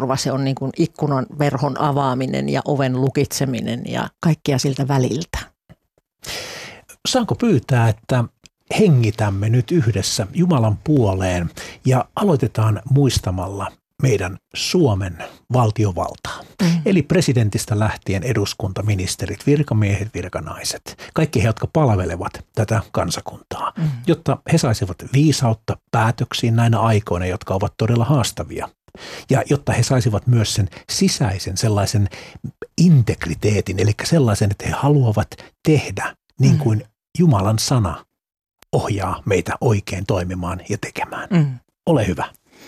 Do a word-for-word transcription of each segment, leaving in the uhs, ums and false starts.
korva, se on niin kuin ikkunan verhon avaaminen ja oven lukitseminen ja kaikkea siltä väliltä. Saanko pyytää, että hengitämme nyt yhdessä Jumalan puoleen ja aloitetaan muistamalla meidän Suomen valtiovaltaa. Mm. Eli presidentistä lähtien eduskunta, ministerit, virkamiehet, virkanaiset, kaikki he, jotka palvelevat tätä kansakuntaa, mm. jotta he saisivat viisautta päätöksiin näinä aikoina, jotka ovat todella haastavia. Ja jotta he saisivat myös sen sisäisen sellaisen integriteetin, eli sellaisen, että he haluavat tehdä niin kuin mm. Jumalan sana ohjaa meitä oikein toimimaan ja tekemään. Mm. Ole hyvä.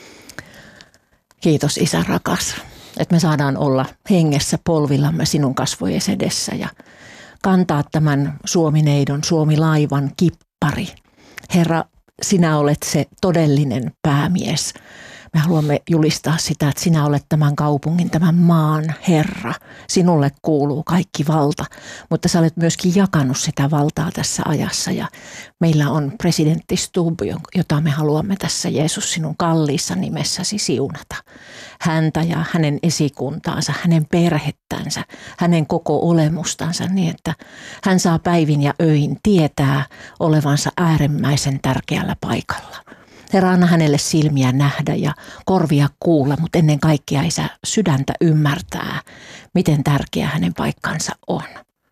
Kiitos Isä rakas, että me saadaan olla hengessä polvillamme sinun kasvojesi edessä ja kantaa tämän Suomi-neidon, Suomi-laivan kippari. Herra, sinä olet se todellinen päämies. Me haluamme julistaa sitä, että sinä olet tämän kaupungin, tämän maan Herra. Sinulle kuuluu kaikki valta, mutta sä olet myöskin jakanut sitä valtaa tässä ajassa. Ja meillä on presidentti Stubb, jota me haluamme tässä Jeesus sinun kalliissa nimessäsi siunata. Häntä ja hänen esikuntaansa, hänen perhettänsä, hänen koko olemustansa niin, että hän saa päivin ja öin tietää olevansa äärimmäisen tärkeällä paikalla. Herra, anna hänelle silmiä nähdä ja korvia kuulla, mutta ennen kaikkea Isä sydäntä ymmärtää, miten tärkeä hänen paikkansa on.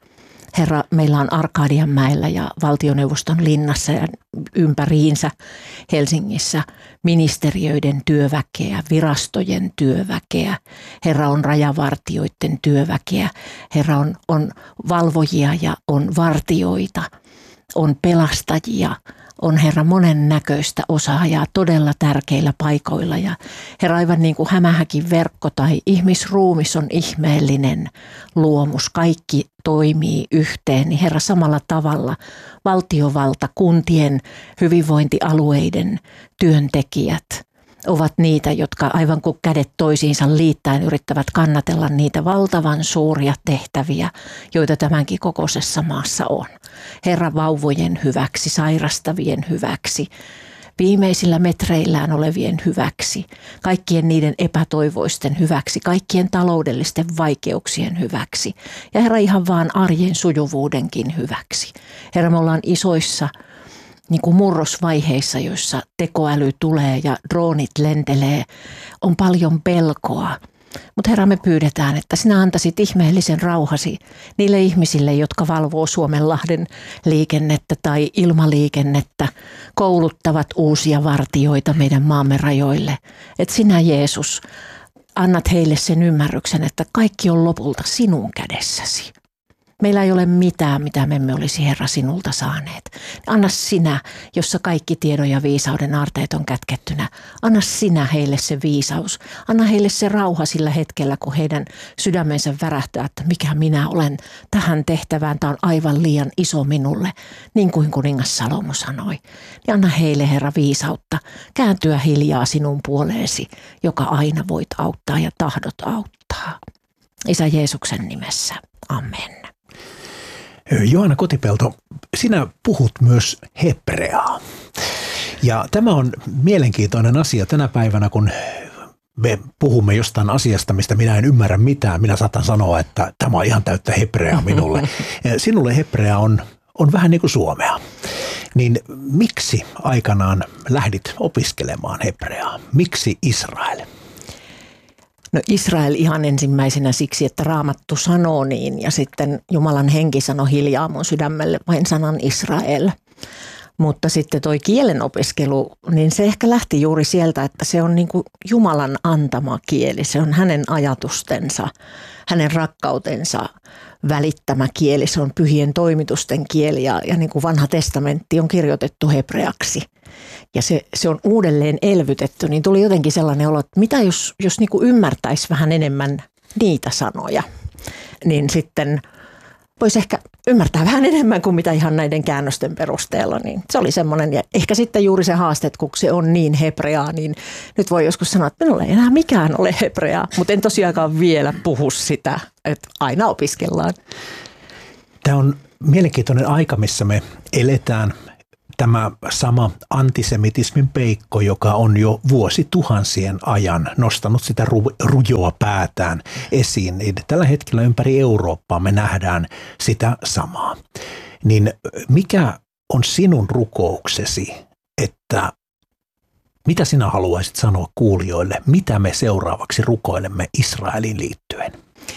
Herra, meillä on Arkadianmäellä ja valtioneuvoston linnassa ja ympäriinsä Helsingissä ministeriöiden työväkeä, virastojen työväkeä. Herra, on rajavartioiden työväkeä. Herra, on, on valvojia ja on vartioita, on pelastajia. On Herra monen näköistä osaajaa todella tärkeillä paikoilla ja Herra aivan niin kuin hämähäkin verkko tai ihmisruumis on ihmeellinen luomus. Kaikki toimii yhteen, niin Herra samalla tavalla valtiovalta, kuntien, hyvinvointialueiden työntekijät ovat niitä, jotka aivan kuin kädet toisiinsa liittäen yrittävät kannatella niitä valtavan suuria tehtäviä, joita tämänkin kokoisessa maassa on. Herra vauvojen hyväksi, sairastavien hyväksi, viimeisillä metreillään olevien hyväksi, kaikkien niiden epätoivoisten hyväksi, kaikkien taloudellisten vaikeuksien hyväksi ja Herra ihan vaan arjen sujuvuudenkin hyväksi. Herra, me ollaan isoissa niin kuin murrosvaiheissa, joissa tekoäly tulee ja droonit lentelee, on paljon pelkoa. Mutta Herra, me pyydetään, että sinä antaisit ihmeellisen rauhasi niille ihmisille, jotka valvoo Suomenlahden liikennettä tai ilmaliikennettä, kouluttavat uusia vartijoita meidän maamme rajoille. Että sinä, Jeesus, annat heille sen ymmärryksen, että kaikki on lopulta sinun kädessäsi. Meillä ei ole mitään, mitä me emme olisi Herra sinulta saaneet. Anna sinä, jossa kaikki tiedon ja viisauden aarteet on kätkettynä. Anna sinä heille se viisaus. Anna heille se rauha sillä hetkellä, kun heidän sydämensä värähtää, että mikä minä olen tähän tehtävään. Tämä on aivan liian iso minulle, niin kuin kuningas Salomo sanoi. Ja anna heille, Herra, viisautta kääntyä hiljaa sinun puoleesi, joka aina voit auttaa ja tahdot auttaa. Isä Jeesuksen nimessä. Amen. Johanna Kotipelto, sinä puhut myös hebreaa. Ja tämä on mielenkiintoinen asia tänä päivänä, kun me puhumme jostain asiasta, mistä minä en ymmärrä mitään. Minä saatan sanoa, että tämä on ihan täyttä hebreaa minulle. Sinulle hebrea on, on vähän niin kuin suomea. Niin miksi aikanaan lähdit opiskelemaan hebreaa? Miksi Israel? No Israel ihan ensimmäisenä siksi, että Raamattu sanoo niin ja sitten Jumalan henki sanoi hiljaa mun sydämelle vain sanan Israel. Mutta sitten toi kielen opiskelu, niin se ehkä lähti juuri sieltä, että se on niin kuin Jumalan antama kieli. Se on hänen ajatustensa, hänen rakkautensa välittämä kieli. Se on pyhien toimitusten kieli ja, ja niin kuin vanha testamentti on kirjoitettu hebreaksi. Ja se, se on uudelleen elvytetty, niin tuli jotenkin sellainen olo, että mitä jos, jos niin kuin ymmärtäisi vähän enemmän niitä sanoja, niin sitten voisi ehkä ymmärtää vähän enemmän kuin mitä ihan näiden käännösten perusteella. Niin se oli semmoinen, ja ehkä sitten juuri se haaste, että kun se on niin hebreaa, niin nyt voi joskus sanoa, että minulla ei enää mikään ole hebreaa, mutta en tosiaankaan vielä puhu sitä, että aina opiskellaan. Tämä on mielenkiintoinen aika, missä me eletään. tämä sama antisemitismin peikko, joka on jo vuosituhansien ajan nostanut sitä ru- rujoa päätään esiin, niin tällä hetkellä ympäri Eurooppaa me nähdään sitä samaa. Niin mikä on sinun rukouksesi, että mitä sinä haluaisit sanoa kuulijoille, mitä me seuraavaksi rukoilemme Israeliin liittyen?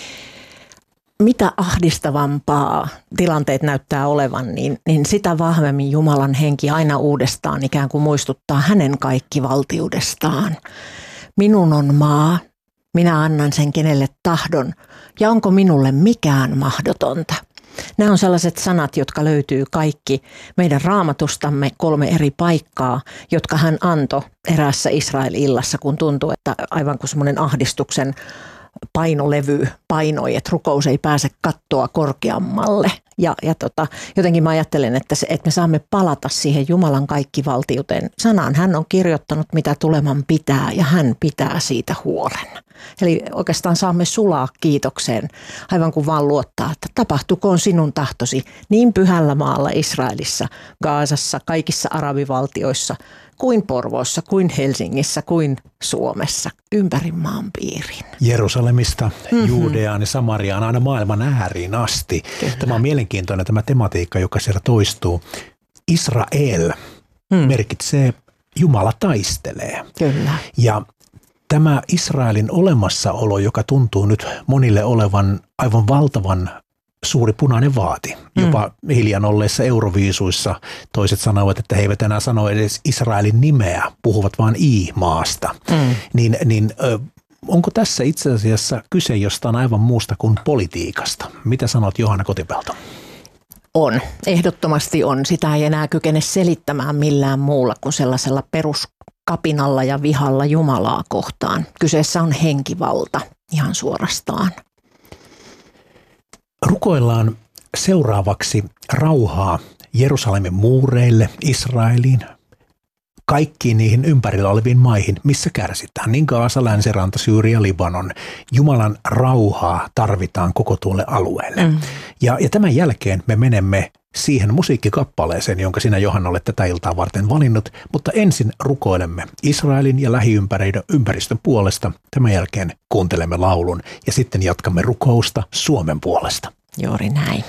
Mitä ahdistavampaa tilanteet näyttää olevan, niin, niin sitä vahvemmin Jumalan henki aina uudestaan ikään kuin muistuttaa hänen kaikkivaltiudestaan. Minun on maa, minä annan sen kenelle tahdon, ja onko minulle mikään mahdotonta? Nämä on sellaiset sanat, jotka löytyy kaikki meidän raamatustamme, kolme eri paikkaa, jotka hän antoi eräässä Israel-illassa, kun tuntui, että aivan kuin semmoinen ahdistuksen painolevy painoi, että rukous ei pääse kattoa korkeammalle. Ja, ja tota, jotenkin mä ajattelen, että, se, että me saamme palata siihen Jumalan kaikkivaltiuteen sanaan. Hän on kirjoittanut, mitä tuleman pitää, ja hän pitää siitä huolen. Eli oikeastaan saamme sulaa kiitokseen, aivan kuin vaan luottaa, että tapahtukoon sinun tahtosi niin pyhällä maalla Israelissa, Gazassa, kaikissa arabivaltioissa, kuin Porvoossa, kuin Helsingissä, kuin Suomessa, ympäri maan piirin. Jerusalemista, mm-hmm. Juudeaan ja Samariaan, aina maailman ääriin asti. Kyllä. Tämä on mielenkiintoinen tämä tematiikka, joka siellä toistuu. Israel mm. merkitsee Jumala taistelee. Kyllä. Ja tämä Israelin olemassaolo, joka tuntuu nyt monille olevan aivan valtavan suuri punainen vaati. Jopa mm. hiljan olleissa Euroviisuissa toiset sanovat, että he eivät enää sano edes Israelin nimeä, puhuvat vain I-maasta. Mm. Niin, niin onko tässä itse asiassa kyse jostain aivan muusta kuin politiikasta? Mitä sanot, Johanna Kotipelto? On. Ehdottomasti on. Sitä ei enää kykene selittämään millään muulla kuin sellaisella peruskapinalla ja vihalla Jumalaa kohtaan. Kyseessä on henkivalta ihan suorastaan. Rukoillaan seuraavaksi rauhaa Jerusalemin muureille, Israeliin, kaikkiin niihin ympärillä oleviin maihin, missä kärsitään. Niin Gaasa, Länsiranta, Syyria, Libanon. Jumalan rauhaa tarvitaan koko tuolle alueelle. Mm. Ja, ja tämän jälkeen me menemme siihen musiikkikappaleeseen, jonka sinä, Johanna, olet tätä iltaa varten valinnut. Mutta ensin rukoilemme Israelin ja lähiympäristön puolesta. Tämän jälkeen kuuntelemme laulun ja sitten jatkamme rukousta Suomen puolesta. Juuri näin.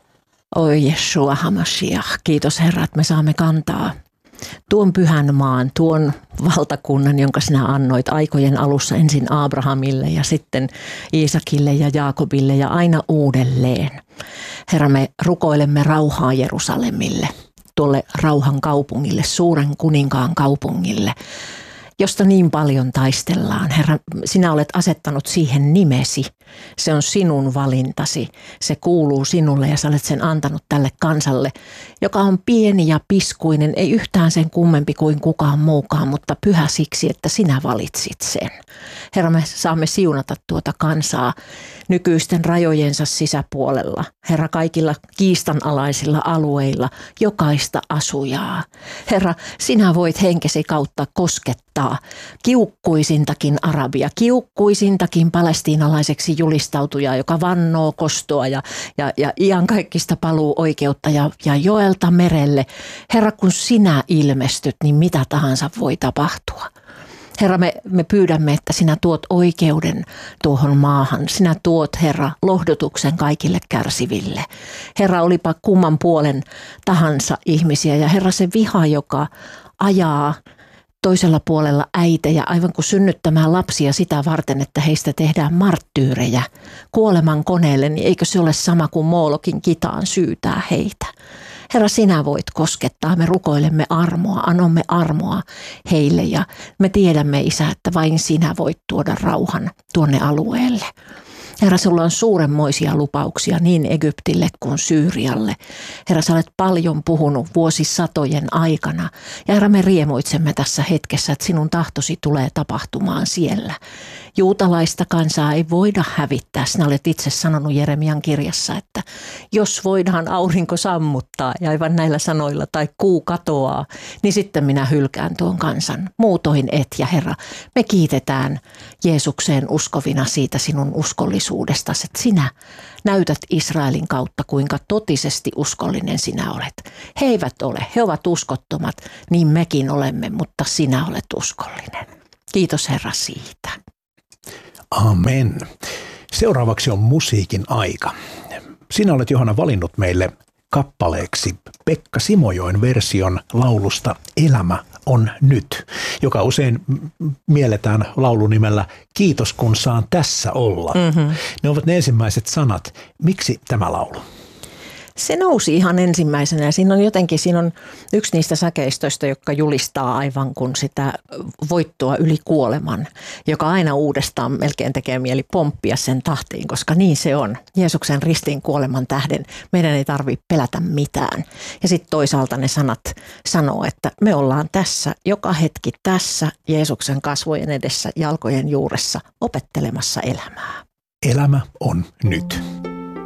Oi Jeshua HaMashiach, kiitos Herra, että me saamme kantaa tuon pyhän maan, tuon valtakunnan, jonka sinä annoit aikojen alussa ensin Abrahamille ja sitten Iisakille ja Jaakobille ja aina uudelleen. Herra, me rukoilemme rauhaa Jerusalemille, tuolle rauhan kaupungille, suuren kuninkaan kaupungille, josta niin paljon taistellaan. Herra, sinä olet asettanut siihen nimesi. Se on sinun valintasi. Se kuuluu sinulle ja sä olet sen antanut tälle kansalle, joka on pieni ja piskuinen, ei yhtään sen kummempi kuin kukaan muukaan, mutta pyhä siksi, että sinä valitsit sen. Herra, me saamme siunata tuota kansaa nykyisten rajojensa sisäpuolella. Herra, kaikilla kiistanalaisilla alueilla, jokaista asujaa. Herra, sinä voit henkesi kautta koskettaa kiukkuisintakin arabia, kiukkuisintakin palestiinalaiseksi julistautujaa, joka vannoo kostoa ja, ja, ja iankaikkista paluu oikeutta ja, ja joelta merelle. Herra, kun sinä ilmestyt, niin mitä tahansa voi tapahtua. Herra, me, me pyydämme, että sinä tuot oikeuden tuohon maahan. Sinä tuot, Herra, lohdutuksen kaikille kärsiville. Herra, olipa kumman puolen tahansa ihmisiä. Ja Herra, se viha, joka ajaa toisella puolella äitejä, aivan kuin synnyttämään lapsia sitä varten, että heistä tehdään marttyyrejä kuoleman koneelle, niin eikö se ole sama kuin Moolokin kitaan syytää heitä? Herra, sinä voit koskettaa, me rukoilemme armoa, anomme armoa heille ja me tiedämme, Isä, että vain sinä voit tuoda rauhan tuonne alueelle. Herra, sulla on suuremmoisia lupauksia niin Egyptille kuin Syyrialle. Herra, sä olet paljon puhunut vuosisatojen aikana. Ja Herra, me riemuitsemme tässä hetkessä, että sinun tahtosi tulee tapahtumaan siellä. Juutalaista kansaa ei voida hävittää. Sinä olet itse sanonut Jeremian kirjassa, että jos voidaan aurinko sammuttaa ja aivan näillä sanoilla tai kuu katoaa, niin sitten minä hylkään tuon kansan. Muutoin et. Ja Herra, me kiitetään Jeesukseen uskovina siitä sinun uskollisuudesta. uskollisuudesta, että sinä näytät Israelin kautta, kuinka totisesti uskollinen sinä olet. He eivät ole, he ovat uskottomat, niin mekin olemme, mutta sinä olet uskollinen. Kiitos Herra siitä. Amen. Seuraavaksi on musiikin aika. Sinä olet, Johanna, valinnut meille kappaleeksi Pekka Simojoen version laulusta Elämä on nyt, joka usein mielletään laulunimellä Kiitos kun saan tässä olla. Mm-hmm. Ne ovat ne ensimmäiset sanat. Miksi tämä laulu? Se nousi ihan ensimmäisenä ja siinä on jotenkin, siinä on yksi niistä säkeistöistä, joka julistaa aivan kuin sitä voittoa yli kuoleman, joka aina uudestaan melkein tekee mieli pomppia sen tahtiin, koska niin se on. Jeesuksen ristiin kuoleman tähden meidän ei tarvitse pelätä mitään. Ja sitten toisaalta ne sanat sanoo, että me ollaan tässä, joka hetki tässä Jeesuksen kasvojen edessä, jalkojen juuressa opettelemassa elämää. Elämä on nyt.